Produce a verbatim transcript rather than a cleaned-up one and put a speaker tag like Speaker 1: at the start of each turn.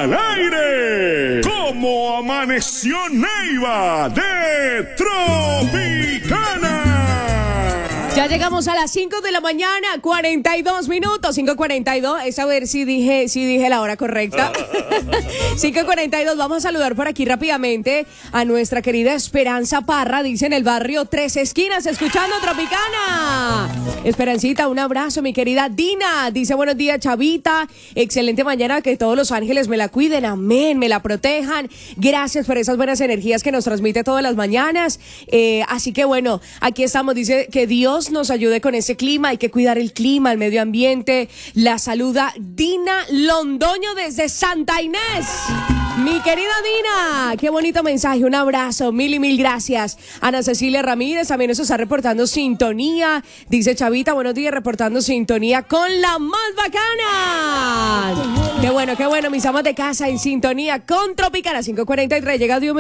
Speaker 1: al aire. ¿Cómo amaneció Neiva de Tropicana?
Speaker 2: Ya llegamos a las cinco de la mañana, cuarenta y dos minutos, cinco cuarenta y dos, es a ver si dije, si dije la hora correcta. cinco cuarenta y dos, vamos a saludar por aquí rápidamente a nuestra querida Esperanza Parra, dice en el barrio Tres Esquinas, escuchando Tropicana. Esperancita, un abrazo, mi querida Dina, dice buenos días, Chavita, excelente mañana, que todos los ángeles me la cuiden, amén, me la protejan, gracias por esas buenas energías que nos transmite todas las mañanas, eh, así que bueno, aquí estamos, dice que Dios nos ayude con ese clima, hay que cuidar el clima, el medio ambiente. La saluda Dina Londoño desde Santa Inés. Mi querida Dina, qué bonito mensaje, un abrazo, mil y mil gracias. Ana Cecilia Ramírez también nos está reportando sintonía, dice Chavita, buenos días, reportando sintonía con la más bacana. Qué bueno, qué bueno, mis amas de casa en sintonía con Tropicana. Cinco cuarenta y tres, llega Dios.